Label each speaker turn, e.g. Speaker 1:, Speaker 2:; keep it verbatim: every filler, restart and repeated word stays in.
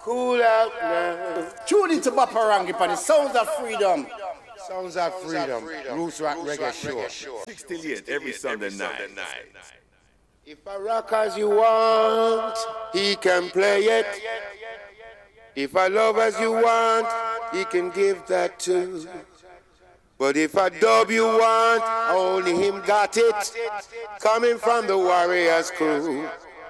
Speaker 1: Cool out now.
Speaker 2: Tune into Baparangi for the sounds of freedom.
Speaker 1: Sounds of freedom. Roots Rock Reggae Show.
Speaker 3: six till eight every Sunday night.
Speaker 1: If I rock as you want, he can play it. If I love as you want, he can give that too. But if I dub you want, only him got it. Coming from the Warriors crew.